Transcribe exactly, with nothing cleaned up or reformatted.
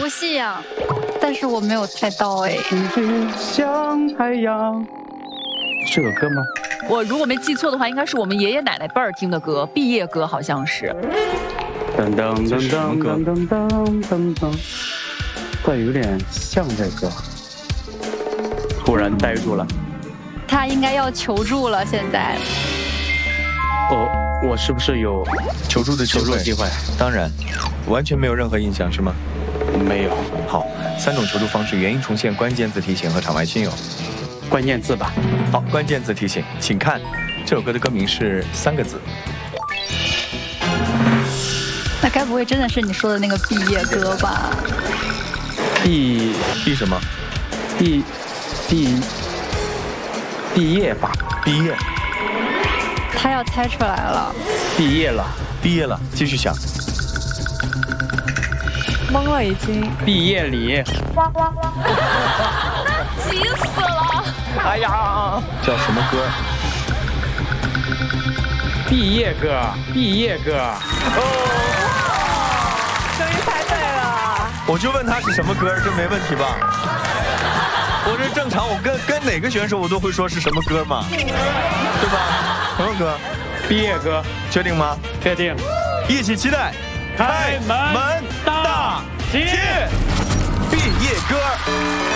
不信仰，但是我没有猜到哎。 像海洋，是有歌吗？ 我如果没记错的话，应该是我们爷爷奶奶辈儿听的歌，毕业歌好像是。 噔噔噔噔噔噔噔噔噔，对，有点像这个。突然呆住了。 他应该要求助了，现在。 哦，我是不是有求助的求助机会？ 当然，完全没有任何印象是吗？ 没有。 好，三种求助方式：原因重现、关键字提醒和场外亲友。 关键字吧。 好，关键字提醒，请看，这首歌的歌名是三个字。 那该不会真的是你说的那个毕业歌吧？ 毕毕什么？ 毕毕毕业吧？ 毕业。 他要猜出来了。 毕业了， 毕业了，继续想。 懵了已经。 毕业礼。 急死了！ 哎呀， 叫什么歌？ 毕业歌，毕业歌。 哦，终于猜对了。 我就问他是什么歌，这没问题吧？我这正常，我跟跟哪个选手我都会说是什么歌嘛，对吧？什么歌？ 毕业歌， 确定吗？ 确定。 一起期待开门大吉， 毕业歌。